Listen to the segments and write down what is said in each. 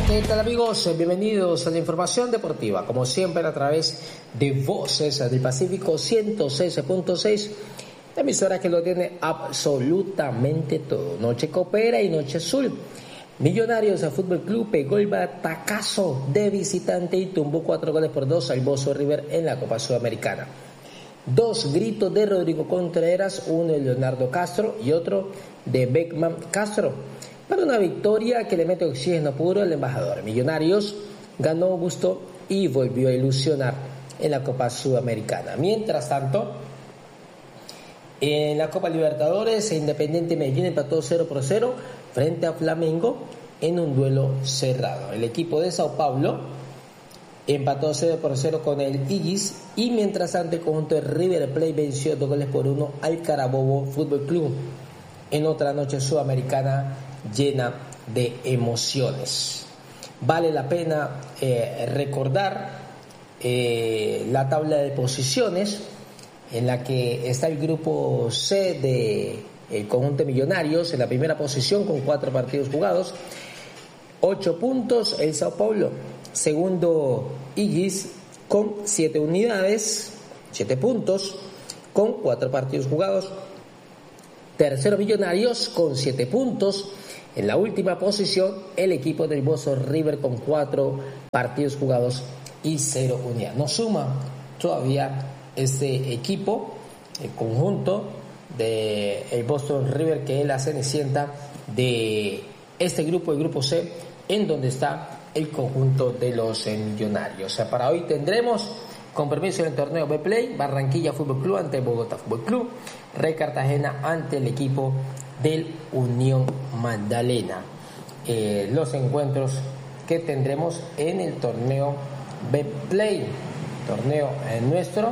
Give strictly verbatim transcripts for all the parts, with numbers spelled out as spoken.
¿Qué tal, amigos? Bienvenidos a la información deportiva, como siempre a través de Voces del Pacífico ciento seis punto seis, la emisora que lo tiene absolutamente todo. Noche copera y noche azul. Millonarios a Fútbol Club pegó el batacazo de visitante y tumbó cuatro goles por dos al Bozo River en la Copa Sudamericana. Dos gritos de Rodrigo Contreras, uno de Leonardo Castro y otro de Beckman Castro, para una victoria que le mete oxígeno puro al embajador. Millonarios ganó gusto y volvió a ilusionar en la Copa Sudamericana. Mientras tanto, en la Copa Libertadores, Independiente Medellín empató cero por cero frente a Flamengo en un duelo cerrado. El equipo de Sao Paulo empató cero por cero con el Illis, y mientras tanto el conjunto de River Plate venció dos goles por uno al Carabobo Fútbol Club en otra noche sudamericana llena de emociones. Vale la pena eh, recordar eh, la tabla de posiciones en la que está el grupo C de el conjunto de Millonarios en la primera posición con cuatro partidos jugados, ocho puntos el Sao Paulo. Segundo, Illis con siete unidades, siete puntos, con cuatro partidos jugados. Tercero, Millonarios con siete puntos. En la última posición, el equipo del Bozo River con cuatro partidos jugados y cero unidades. No suma todavía este equipo, el conjunto de el Boston River, que es la cenicienta de este grupo, el grupo C, en donde está el conjunto de los Millonarios. O sea, para hoy tendremos compromiso en el torneo B-Play: Barranquilla Fútbol Club ante Bogotá Fútbol Club, Red Cartagena ante el equipo del Unión Magdalena. Eh, los encuentros que tendremos en el torneo B-Play, torneo eh, nuestro,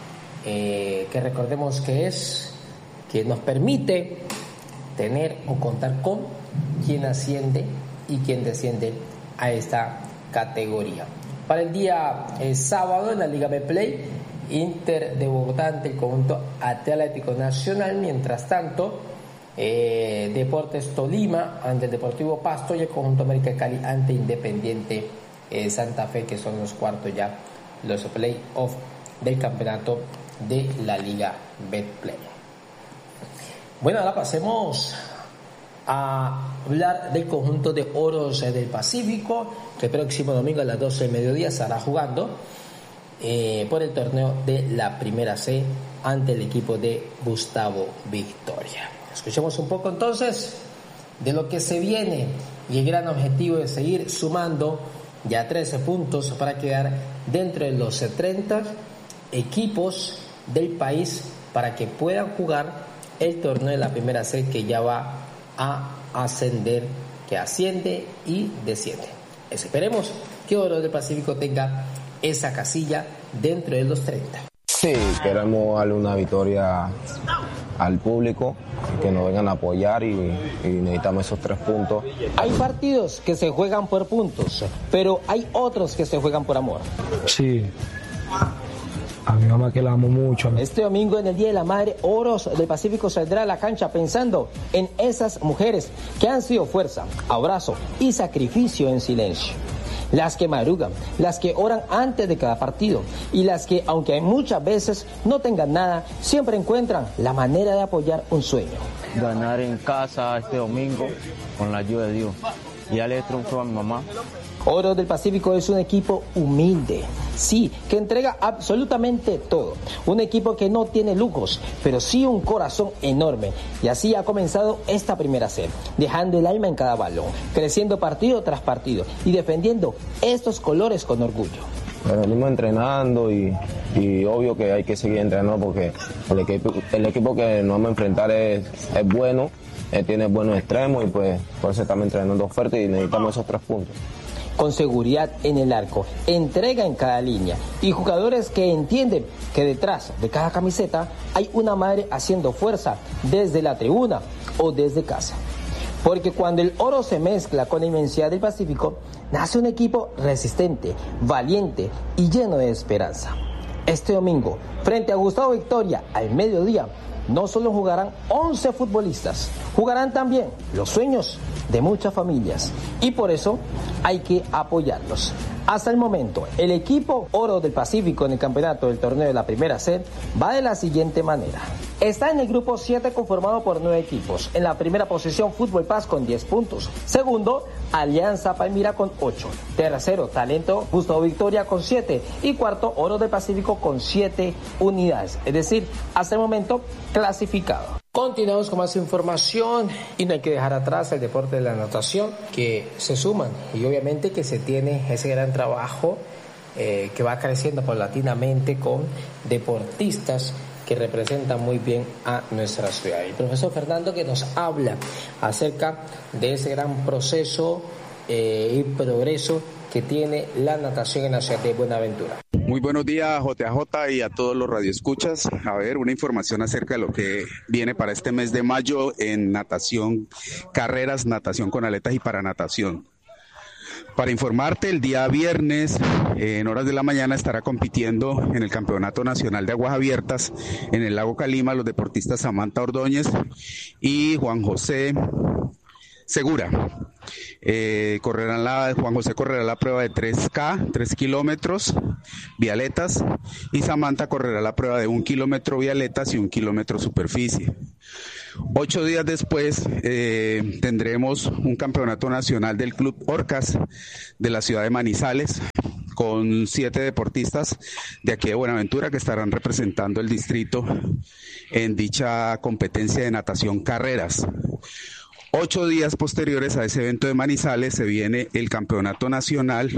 eh, que recordemos que es que nos permite tener o contar con quien asciende y quien desciende a esta categoría. Para el día eh, sábado en la Liga B-Play, Inter de Bogotá ante el conjunto Atlético Nacional. Mientras tanto, eh, Deportes Tolima ante el Deportivo Pasto y el conjunto América Cali ante Independiente eh, Santa Fe, que son los cuartos ya, los play-off del campeonato de la Liga B-Play. Bueno, ahora pasemos a hablar del conjunto de Oros del Pacífico, que el próximo domingo a las doce del mediodía estará jugando eh, por el torneo de la Primera C ante el equipo de Gustavo Victoria. Escuchemos un poco entonces de lo que se viene y el gran objetivo de seguir sumando ya trece puntos para quedar dentro de los treinta equipos del país para que puedan jugar el torneo de la Primera C, que ya va a ascender, que asciende y desciende. Esperemos que Oro del Pacífico tenga esa casilla dentro de los treinta. Sí, queremos darle una victoria al público, que nos vengan a apoyar y, y necesitamos esos tres puntos. Hay partidos que se juegan por puntos, pero hay otros que se juegan por amor. Sí. A mi mamá, que la amo mucho. Este domingo, en el Día de la Madre, Oros del Pacífico saldrá a la cancha pensando en esas mujeres que han sido fuerza, abrazo y sacrificio en silencio. Las que madrugan, las que oran antes de cada partido y las que, aunque muchas veces no tengan nada, siempre encuentran la manera de apoyar un sueño. Ganar en casa este domingo con la ayuda de Dios y darle triunfo a mi mamá. Oros del Pacífico es un equipo humilde, sí, que entrega absolutamente todo. Un equipo que no tiene lujos, pero sí un corazón enorme. Y así ha comenzado esta primera C, dejando el alma en cada balón, creciendo partido tras partido y defendiendo estos colores con orgullo. Venimos entrenando y, y obvio que hay que seguir entrenando porque el equipo, el equipo que nos vamos a enfrentar es, es bueno, eh, tiene buenos extremos y pues por eso estamos entrenando fuerte y necesitamos esos tres puntos. Con seguridad en el arco, entrega en cada línea y jugadores que entienden que detrás de cada camiseta hay una madre haciendo fuerza desde la tribuna o desde casa. Porque cuando el oro se mezcla con la inmensidad del Pacífico, nace un equipo resistente, valiente y lleno de esperanza. Este domingo, frente a Gustavo Victoria, al mediodía, no solo jugarán once futbolistas, jugarán también los sueños de muchas familias y por eso hay que apoyarlos. Hasta el momento, el equipo Oro del Pacífico en el campeonato del torneo de la Primera C va de la siguiente manera. Está en el grupo siete conformado por nueve equipos. En la primera posición, Fútbol Paz con diez puntos. Segundo, Alianza Palmira con ocho. Tercero, Talento Gustavo Victoria con siete. Y cuarto, Oro del Pacífico con siete unidades. Es decir, hasta el momento clasificado. Continuamos con más información y no hay que dejar atrás el deporte de la natación, que se suman y obviamente que se tiene ese gran trabajo eh, que va creciendo paulatinamente con deportistas que representan muy bien a nuestra ciudad. El profesor Fernando que nos habla acerca de ese gran proceso eh, y progreso que tiene la natación en la ciudad de Buenaventura. Muy buenos días, J A J, y a todos los radioescuchas. A ver, una información acerca de lo que viene para este mes de mayo en natación, carreras, natación con aletas y para natación. Para informarte, el día viernes, eh, en horas de la mañana, estará compitiendo en el Campeonato Nacional de Aguas Abiertas en el Lago Calima los deportistas Samantha Ordóñez y Juan José Segura. Eh, correrán la, Juan José correrá la prueba de tres K, tres kilómetros, vialetas, y Samantha correrá la prueba de un kilómetro vialetas y un kilómetro superficie. Ocho días después eh, tendremos un campeonato nacional del Club Orcas de la ciudad de Manizales, con siete deportistas de aquí de Buenaventura que estarán representando el distrito en dicha competencia de natación carreras. Ocho días posteriores a ese evento de Manizales se viene el Campeonato Nacional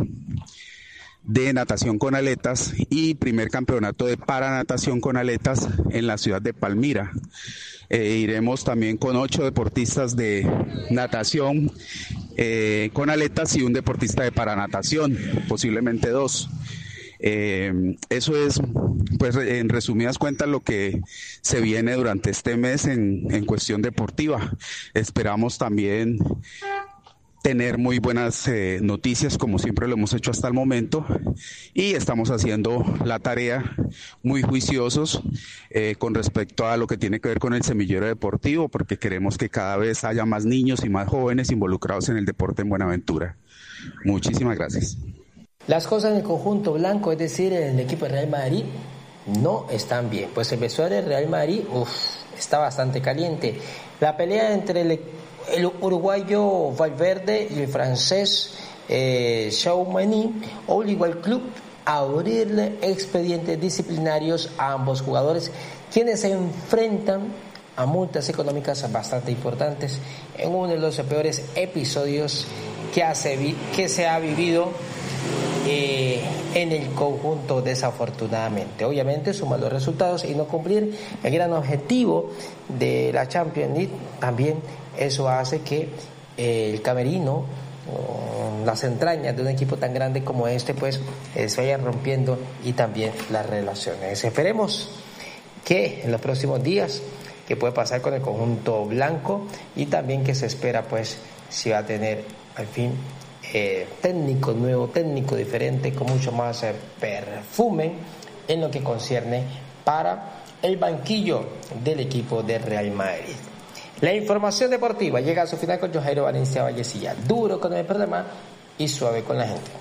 de Natación con Aletas y primer campeonato de paranatación con aletas en la ciudad de Palmira. Eh, iremos también con ocho deportistas de natación eh, con aletas y un deportista de paranatación, posiblemente dos. Eh, eso es, pues, en resumidas cuentas, lo que se viene durante este mes en, en cuestión deportiva. Esperamos también tener muy buenas eh, noticias, como siempre lo hemos hecho hasta el momento, y estamos haciendo la tarea muy juiciosos eh, con respecto a lo que tiene que ver con el semillero deportivo, porque queremos que cada vez haya más niños y más jóvenes involucrados en el deporte en Buenaventura. Muchísimas gracias. Las cosas en el conjunto blanco, es decir, en el equipo de Real Madrid, no están bien. Pues el vestuario del Real Madrid uf, está bastante caliente. La pelea entre el, el uruguayo Valverde y el francés eh, Tchouaméni obligó al club a abrirle expedientes disciplinarios a ambos jugadores, quienes se enfrentan a multas económicas bastante importantes en uno de los peores episodios que, hace, que se ha vivido Eh, en el conjunto, desafortunadamente. Obviamente sumar los resultados y no cumplir el gran objetivo de la Champions League, también eso hace que eh, el camerino, oh, las entrañas de un equipo tan grande como este, pues eh, se vayan rompiendo, y también las relaciones. Esperemos que en los próximos días que puede pasar con el conjunto blanco, y también que se espera pues si va a tener al fin Eh, técnico nuevo, técnico diferente, con mucho más eh, perfume en lo que concierne para el banquillo del equipo de Real Madrid. La información deportiva llega a su final con Johairo Valencia Vallecilla, duro con el problema y suave con la gente.